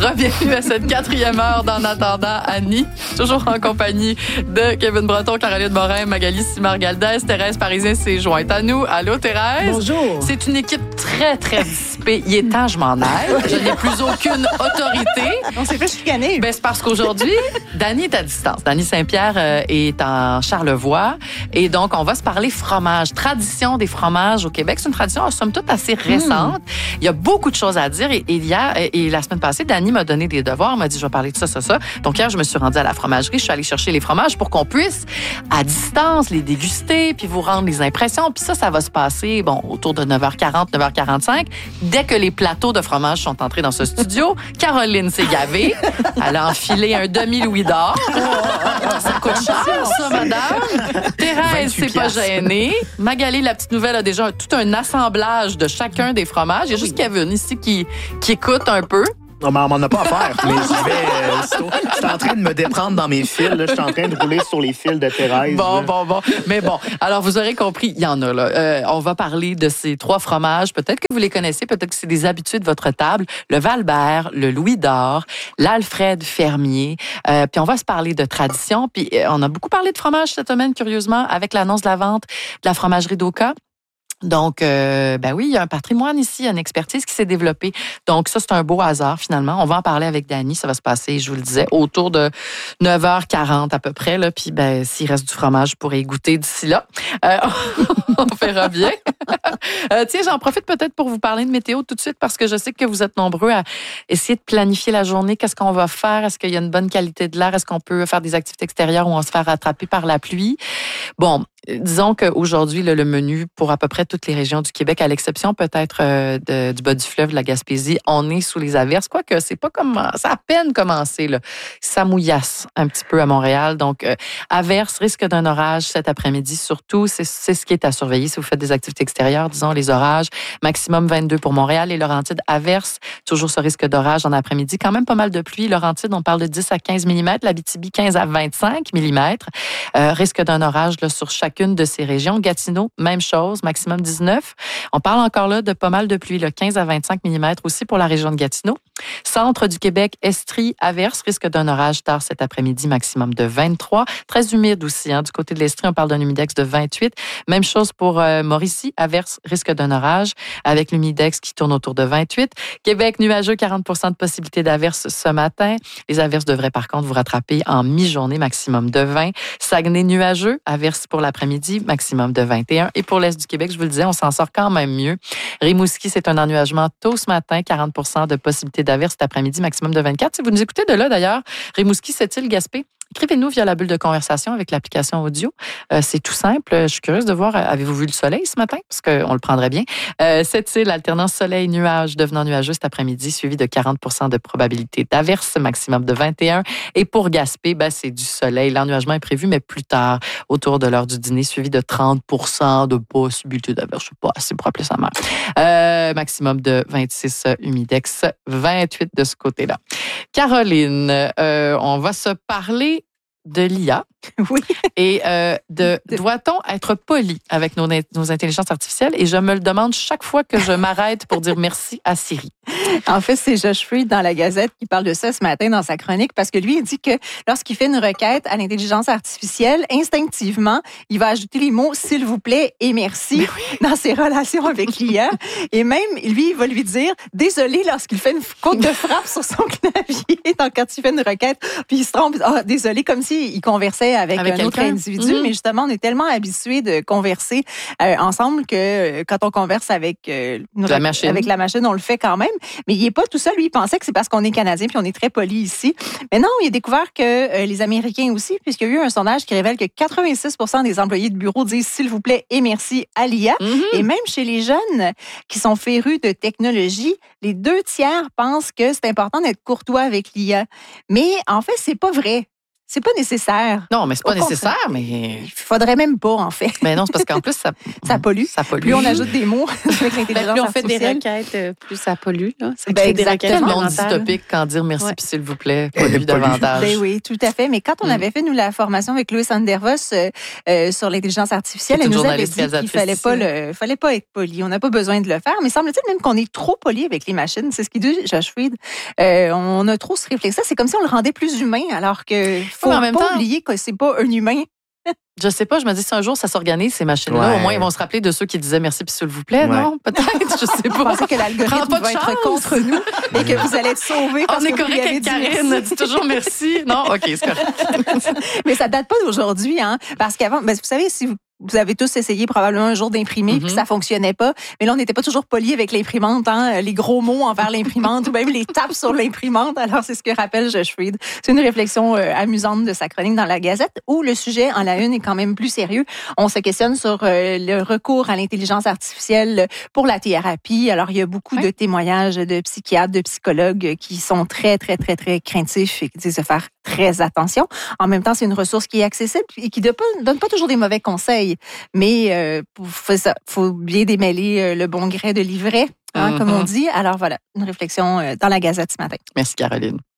Bienvenue à cette 4e heure d'En attendant Annie, toujours en compagnie de Kevin Breton, Caroline Morin, Magali Simard-Galdès. Thérèse Parisien s'est jointe à nous. Allô, Thérèse? Bonjour. C'est une équipe très, très dissipée. Il est temps, je m'en aille. Je n'ai plus aucune autorité. On s'est fait chicaner. Ben, c'est parce qu'aujourd'hui, Dany est à distance. Dany Saint-Pierre est en Charlevoix. Et donc, on va se parler fromage. Tradition des fromages au Québec. C'est une tradition, somme toute, assez récente. Il y a beaucoup de choses à dire. Et la semaine passée, Dany m'a donné des devoirs. Elle m'a dit, je vais parler de ça. Donc, hier, je me suis rendue à la fromagerie. Je suis allée chercher les fromages pour qu'on puisse, à distance, les déguster puis vous rendre les impressions. Puis ça va se passer, autour de 9h40, 9h45. Dès que les plateaux de fromage sont entrés dans ce studio, Caroline s'est gavée. Elle a enfilé un demi-louis d'or. Ça coûte cher, ça, madame. Thérèse s'est pas gênée. Magali, la petite nouvelle, a déjà tout un assemblage de chacun des fromages. Il y a juste Kevin ici qui écoute un peu. Non, mais on m'en a pas à faire. Mais je suis en train de me déprendre dans mes fils. Là. Je suis en train de rouler sur les fils de Thérèse. Bon. Mais bon, alors vous aurez compris, il y en a là. On va parler de ces 3 fromages. Peut-être que vous les connaissez, peut-être que c'est des habitués de votre table. Le Val-Bert, le Louis d'Or, l'Alfred Fermier. Puis on va se parler de tradition. Puis on a beaucoup parlé de fromage cette semaine, curieusement, avec l'annonce de la vente de la fromagerie d'Oka. Donc, oui, il y a un patrimoine ici, une expertise qui s'est développée. Donc, ça, c'est un beau hasard, finalement. On va en parler avec Dany. Ça va se passer, je vous le disais, autour de 9h40 à peu près. Là. Puis, s'il reste du fromage, je pourrais y goûter d'ici là. On verra bien. Tiens, j'en profite peut-être pour vous parler de météo tout de suite parce que je sais que vous êtes nombreux à essayer de planifier la journée. Qu'est-ce qu'on va faire? Est-ce qu'il y a une bonne qualité de l'air? Est-ce qu'on peut faire des activités extérieures où on se fait rattraper par la pluie? Bon, disons qu'aujourd'hui, le menu pour à peu près toutes les régions du Québec, à l'exception peut-être du bas du fleuve, de la Gaspésie, on est sous les averses. Quoique, c'est pas comme ça a à peine commencé. Là. Ça mouillasse un petit peu à Montréal. Donc, averses, risque d'un orage cet après-midi. Surtout, c'est ce qui est à surveiller si vous faites des activités extérieures. Disons, les orages, maximum 22 pour Montréal. Et Laurentides, averses, toujours ce risque d'orage en après-midi. Quand même pas mal de pluie. Laurentides, on parle de 10 à 15 mm. L'Abitibi, 15 à 25 mm. Risque d'un orage là, sur chacune de ces régions. Gatineau, même chose, maximum 19. On parle encore là de pas mal de pluie, là, 15 à 25 mm aussi pour la région de Gatineau. Centre du Québec, Estrie, averse, risque d'un orage tard cet après-midi, maximum de 23. Très humide aussi. Du côté de l'Estrie, on parle d'un humidex de 28. Même chose pour Mauricie, averse, risque d'un orage avec l'humidex qui tourne autour de 28. Québec, nuageux, 40 de possibilité d'averse ce matin. Les averses devraient par contre vous rattraper en mi-journée, maximum de 20. Saguenay, nuageux, averse pour l'après-midi, maximum de 21. Et pour l'Est du Québec, je vous le disais, on s'en sort quand même mieux. Rimouski, c'est un ennuagement tôt ce matin, 40 de possibilité d'averse cet après-midi, maximum de 24. Si vous nous écoutez de là, d'ailleurs, Rimouski, Sept-Îles, Gaspé, écrivez-nous via la bulle de conversation avec l'application audio. C'est tout simple. Je suis curieuse de voir, avez-vous vu le soleil ce matin? Parce qu'on le prendrait bien. Sept-Îles, alternance soleil-nuage, devenant nuageux cet après-midi, suivi de 40 de probabilité d'averse, maximum de 21. Et pour Gaspé, c'est du soleil. L'ennuagement est prévu, mais plus tard, autour de l'heure du dîner, suivi de 30 de possibilité d'averse. Je ne sais pas assez pour appeler ça mal. Maximum de 26 humidex, 28 de ce côté-là. Caroline, on va se parler de l'IA. Oui. Et doit-on être poli avec nos intelligences artificielles? Et je me le demande chaque fois que je m'arrête pour dire merci à Siri. En fait, c'est Josh Freed dans la Gazette qui parle de ça ce matin dans sa chronique parce que lui, il dit que lorsqu'il fait une requête à l'intelligence artificielle, instinctivement, il va ajouter les mots « s'il vous plaît » et « merci » dans ses relations avec l'IA. Et même, lui, il va lui dire « désolé » lorsqu'il fait une faute de frappe sur son clavier. Donc, quand il fait une requête, puis il se trompe, « désolé », comme s'il conversait avec un autre individu. Mais justement, on est tellement habitués de converser ensemble que quand on converse avec la machine, on le fait quand même. Mais il n'est pas tout seul. Lui, il pensait que c'est parce qu'on est Canadien puis on est très poli ici. Mais non, il a découvert que les Américains aussi, puisqu'il y a eu un sondage qui révèle que 86 des employés de bureau disent « s'il vous plaît » et « merci » à l'IA. Et même chez les jeunes qui sont férus de technologie, les 2 tiers pensent que c'est important d'être courtois avec l'IA. Mais en fait, c'est pas vrai. c'est pas nécessaire. Non, mais c'est pas Au contraire. nécessaire, mais... Il faudrait même pas, en fait. Mais non, c'est parce qu'en plus, Ça pollue. Ça pollue. Plus on ajoute des mots avec l'intelligence Plus on fait des artificielle. requêtes, plus ça pollue. Là. Ça Ben, crée des requêtes exactement. Tellement supplémentaires. dystopique quand dire merci Ouais. puis s'il vous plaît, pollue Pollue. davantage. Ben oui, tout à fait. Mais quand on Mm. avait fait, nous, la formation avec Louis Andervos sur l'intelligence artificielle, C'est elle une nous avait journaliste dit qu'il réalisatrice fallait pas être poli. On n'a pas besoin de le faire. Mais semble-t-il même qu'on est trop poli avec les machines. C'est ce qu'il dit Josh Fried. On a trop ce réflexe-là. C'est comme si on le rendait plus humain, alors que faut mais en même pas temps- oublier que c'est pas un humain. Je sais pas, je me dis si un jour ça s'organise, ces machines-là, Ouais. au moins ils vont se rappeler de ceux qui disaient merci puis s'il vous plaît, Ouais. non? Peut-être, je sais Vous pas. pensez que Prends l'algorithme pas de va être chance. contre nous et que vous allez être sauvés parce On est que vous lui correct avez avec dit Karine, merci. dit toujours merci. Non, OK, c'est correct. Mais ça date pas d'aujourd'hui, hein? Parce qu'avant, vous savez, si vous avez tous essayé probablement un jour d'imprimer, Mhm. puis ça fonctionnait pas. Mais là, on n'était pas toujours polis avec l'imprimante, hein? Les gros mots envers l'imprimante ou même les tapes sur l'imprimante. Alors, c'est ce que rappelle Josh Fried. C'est une réflexion amusante de sa chronique dans la Gazette, où le sujet en la une est quand même plus sérieux. On se questionne sur le recours à l'intelligence artificielle pour la thérapie. Alors, il y a beaucoup de témoignages de psychiatres, de psychologues qui sont très, très, très, très craintifs et qui disent de faire très attention. En même temps, c'est une ressource qui est accessible et qui donne pas toujours des mauvais conseils. Mais faut bien démêler le bon gré de l'ivraie, comme on dit. Alors voilà, une réflexion dans la Gazette ce matin. Merci, Caroline.